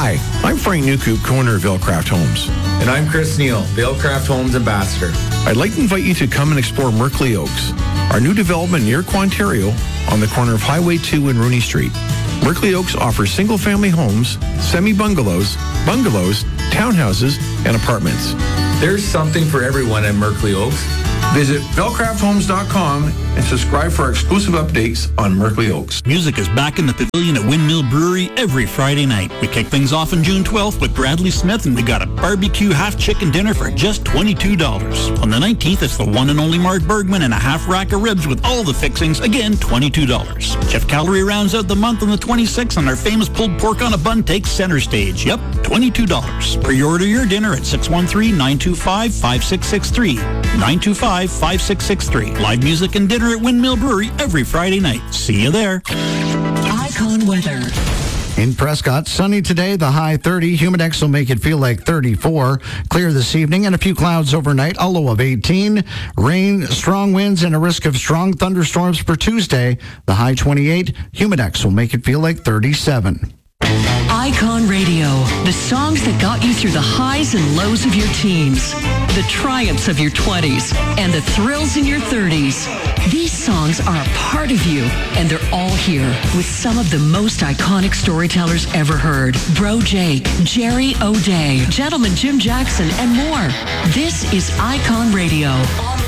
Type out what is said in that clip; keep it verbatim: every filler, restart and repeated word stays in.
Hi, I'm Frank Newcoop, co-owner of Vailcraft Homes. And I'm Chris Neal, Vailcraft Homes Ambassador. I'd like to invite you to come and explore Merkley Oaks, our new development near Ontario on the corner of Highway two and Rooney Street. Merkley Oaks offers single-family homes, semi-bungalows, bungalows, townhouses, and apartments. There's something for everyone at Merkley Oaks. Visit Vailcraft Homes dot com and subscribe for our exclusive updates on Merkley Oaks. Music is back in the pavilion at Windmill Brewery every Friday night. We kick things off on June twelfth with Bradley Smith, and we got a barbecue half chicken dinner for just twenty-two dollars. On the nineteenth, it's the one and only Mark Bergman and a half rack of ribs with all the fixings, again, twenty-two dollars. Jeff Calorie rounds out the month on the twenty-sixth, and our famous pulled pork on a bun takes center stage. Yep, twenty-two dollars. Pre-order your dinner at six one three, nine two five, five six six three. nine two five, five six six three. Live music and dinner at Windmill Brewery every Friday night. See you there. Icon weather. In Prescott, sunny today, the high thirty. Humidex will make it feel like thirty-four. Clear this evening and a few clouds overnight, a low of eighteen. Rain, strong winds, and a risk of strong thunderstorms for Tuesday. The high twenty-eight. Humidex will make it feel like thirty-seven. Icon Radio, the songs that got you through the highs and lows of your teens, the triumphs of your twenties, and the thrills in your thirties. These songs are a part of you, and they're all here with some of the most iconic storytellers ever heard. Bro Jake, Jerry O'Day, Gentleman Jim Jackson, and more. This is Icon Radio.